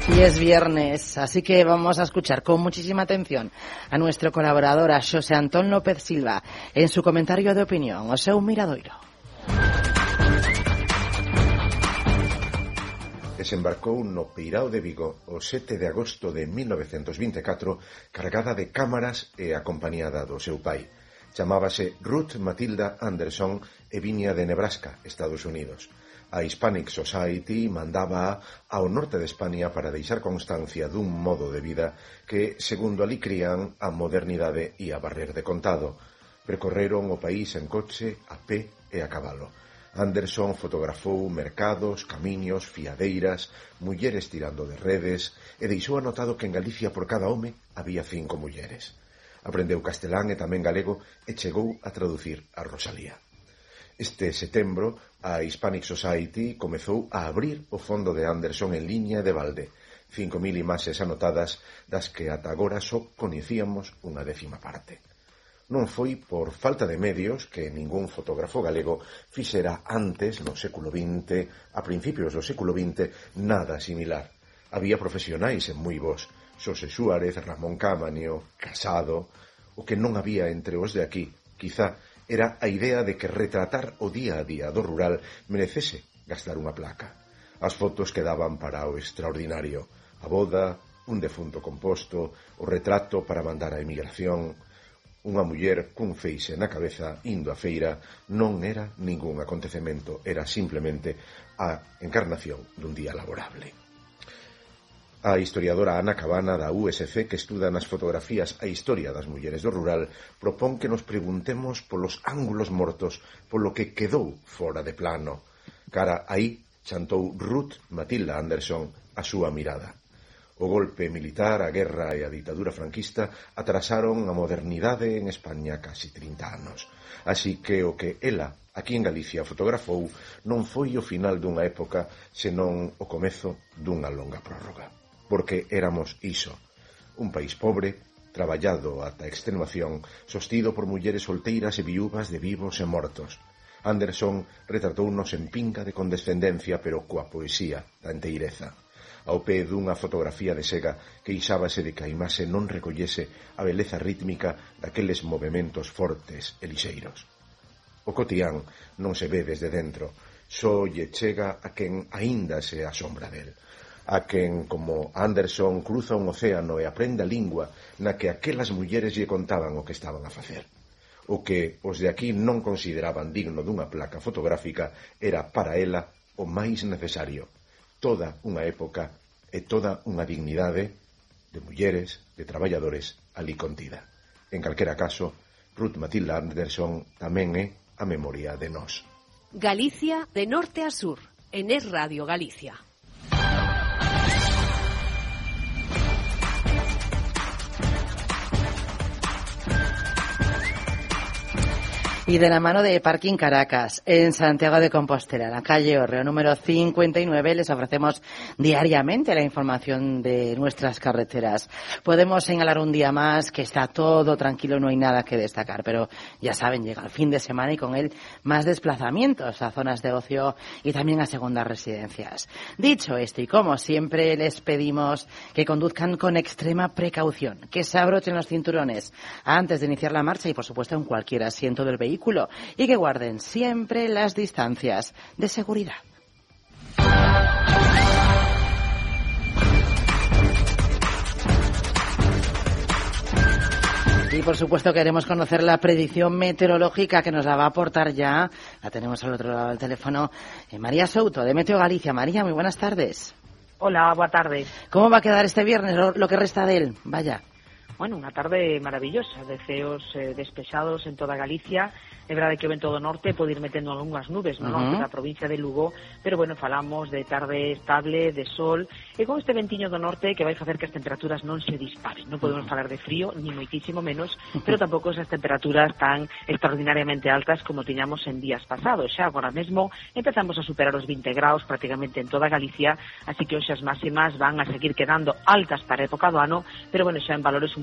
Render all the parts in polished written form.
Y es viernes, así que vamos a escuchar con muchísima atención a nuestro colaborador, a Xosé Antón López Silva, en su comentario de opinión, o seu miradoiro. Desembarcou no Peirao de Vigo o 7 de agosto de 1924 cargada de cámaras e acompañada do seu pai. Chamábase Ruth Matilda Anderson e viña de Nebraska, Estados Unidos. A Hispanic Society mandaba ao norte de España para deixar constancia dun modo de vida que, segundo ali crían, a modernidade ia barrer de contado. Percorreron o país en coche, a pé e a cabalo. Anderson fotografou mercados, camiños, fiadeiras, mulleres tirando de redes e deixou anotado que en Galicia por cada home había 5 mulleres. Aprendeu castelán e tamén galego e chegou a traducir a Rosalía. Este setembro, a Hispanic Society comezou a abrir o fondo de Anderson en liña de balde, 5.000 imaxes anotadas das que ata agora só coñecíamos unha 10ª parte. Non foi por falta de medios que ningún fotógrafo galego fixera antes, no século XX, a principios do século XX, nada similar. Había profesionais en moi bos, Xosé Suárez, Ramón Caamaño, Casado. O que non había entre os de aquí, quizá, era a idea de que retratar o día a día do rural merecese gastar unha placa. As fotos quedaban para o extraordinario. A boda, un defunto composto, o retrato para mandar á emigración. Unha muller cun feixe na cabeza indo á feira non era ningún acontecemento, era simplemente a encarnación dun día laborable. A historiadora Ana Cabana da USC, que estuda nas fotografías a historia das mulleres do rural, propón que nos preguntemos polos ángulos mortos, polo que quedou fora de plano. Cara aí chantou Ruth Matilda Anderson a súa mirada. O golpe militar, a guerra e a ditadura franquista atrasaron a modernidade en España casi 30 anos. Así que o que ela, aquí en Galicia, fotografou non foi o final dunha época, senón o comezo dunha longa prórroga. Porque éramos iso, un país pobre, traballado ata extenuación, sostido por mulleres solteiras e viúvas de vivos e mortos. Anderson retratounos en pinga de condescendencia, pero coa poesía da enteireza. Ao pé dunha fotografía de Sega, queixábase de que a imaxe non recollese a beleza rítmica daqueles movementos fortes e lixeiros. O cotián non se ve desde dentro, só lle chega a quen aínda se asombra del. A quen, como Anderson, cruza un océano e aprende a lingua na que aquelas mulleres lle contaban o que estaban a facer. O que os de aquí non consideraban digno dunha placa fotográfica era para ela o máis necesario. Toda unha época e toda unha dignidade de mulleres, de traballadores ali contida. En calquera caso, Ruth Matilda Anderson tamén é a memoria de nós. Galicia de norte a sur, en Es Radio Galicia. Y de la mano de Parking Caracas, en Santiago de Compostela, la calle Orreo número 59, les ofrecemos diariamente la información de nuestras carreteras. Podemos señalar un día más que está todo tranquilo, no hay nada que destacar, pero ya saben, llega el fin de semana y con él más desplazamientos a zonas de ocio y también a segundas residencias. Dicho esto, y como siempre, les pedimos que conduzcan con extrema precaución, que se abrochen los cinturones antes de iniciar la marcha y, por supuesto, en cualquier asiento del vehículo, y que guarden siempre las distancias de seguridad. Y por supuesto queremos conocer la predicción meteorológica que nos la va a aportar ya. La tenemos al otro lado del teléfono, María Souto, de Meteo Galicia. María, muy buenas tardes. Hola, boa tarde. ¿Cómo va a quedar este viernes, lo que resta de él? Vaya. Bueno, unha tarde maravillosa, de ceos despexados en toda Galicia. É verdade que o vento do norte pode ir metendo algunhas nubes no norte da provincia de Lugo, pero bueno, falamos de tarde estable, de sol, e con este ventiño do norte que vai facer que as temperaturas non se disparen. Non podemos falar de frío, ni moitísimo menos, pero tampouco esas temperaturas tan extraordinariamente altas como tiñamos en días pasados. Xa agora mesmo empezamos a superar os 20 graus prácticamente en toda Galicia, así que hoxe as máximas van a seguir quedando altas para a época do ano, pero bueno, xa en valores un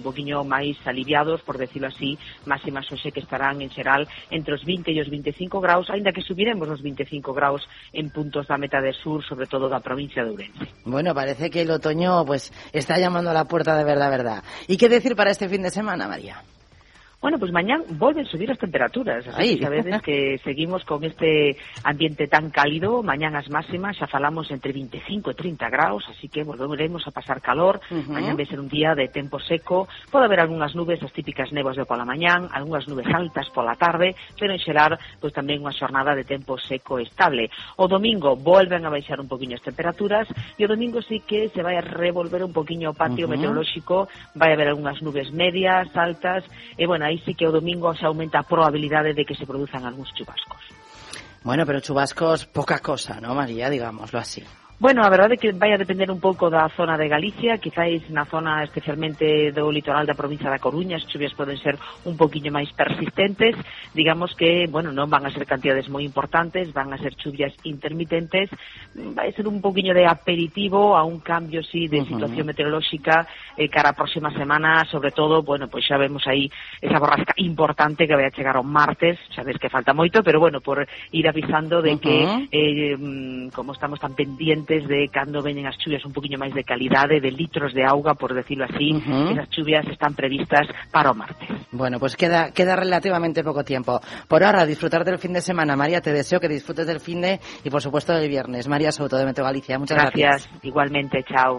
poquinho máis aliviados, por decirlo así, máximas hoxe que estarán en xeral entre os 20 e os 25 graus, aínda que subiremos os 25 graus en puntos da metade sur, sobre todo da provincia de Ourense. Bueno, parece que el otoño pues está llamando a la puerta de verdad. ¿Y qué decir para este fin de semana, María? Bueno, pues mañán volven subir as temperaturas, así que sabedes que seguimos con este ambiente tan cálido, mañán as máximas, xa falamos entre 25 e 30 graus, así que volveremos a pasar calor, mañán vai ser un día de tempo seco, pode haber algunhas nubes, as típicas néboas de pola mañán, algunhas nubes altas pola tarde, pero en xeral, pues tamén unha xornada de tempo seco e estable. O domingo volven a baixar un poquinho as temperaturas, e o domingo sí que se vai a revolver un poquinho o patio meteorolóxico, vai haber algunhas nubes medias, altas, e bueno, aí sí que o domingo se aumenta a probabilidade de que se produzan algúns chubascos. Bueno, pero chubascos poca cosa, ¿no, María? Digámoslo así. Bueno, a verdade é que vai a depender un pouco da zona de Galicia, quizáis na zona especialmente do litoral da provincia da Coruña, as chuvias poden ser un poquinho máis persistentes, digamos que, bueno, non van a ser cantidades moi importantes, van a ser chuvias intermitentes, vai ser un poquinho de aperitivo a un cambio, sí, de situación meteorolóxica cara a próxima semana, sobre todo, bueno, pois xa vemos aí esa borrasca importante que vai a chegar o martes, xa ves que falta moito, pero bueno, por ir avisando de que, como estamos tan pendientes de cando veñen as chuvias un poquinho máis de calidade, de litros de auga, por decirlo así, esas chuvias están previstas para o martes. Bueno, pues queda relativamente poco tiempo. Por ahora, disfrutar del fin de semana. María, te deseo que disfrutes del fin de y, por supuesto, del viernes. María Souto, de Meteo Galicia. Muchas gracias. Igualmente, chao.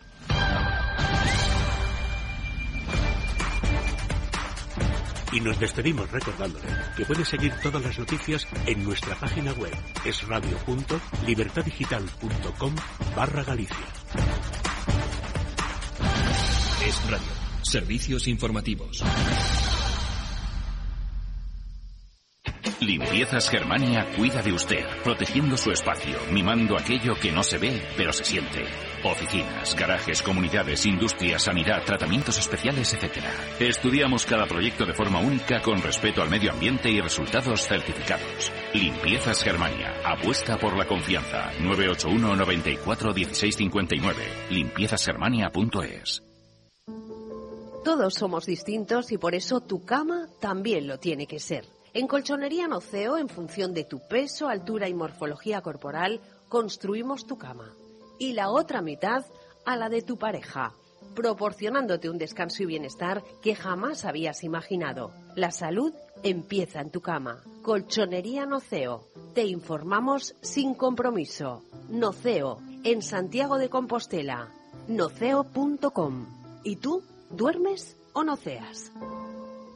Y nos despedimos recordándole que puede seguir todas las noticias en nuestra página web esradio.libertadigital.com/Galicia. Es Radio. Servicios informativos. Limpiezas Germania cuida de usted, protegiendo su espacio, mimando aquello que no se ve, pero se siente. Oficinas, garajes, comunidades, industrias, sanidad, tratamientos especiales, etc. Estudiamos cada proyecto de forma única con respeto al medio ambiente y resultados certificados. Limpiezas Germania. Apuesta por la confianza. 981 94 16 59. Limpiezasgermania.es. Todos somos distintos y por eso tu cama también lo tiene que ser. En Colchonería Noceo, en función de tu peso, altura y morfología corporal, construimos tu cama. Y la otra mitad a la de tu pareja, proporcionándote un descanso y bienestar que jamás habías imaginado. La salud empieza en tu cama. Colchonería Noceo. Te informamos sin compromiso. Noceo, en Santiago de Compostela. Noceo.com. ¿Y tú, duermes o noceas?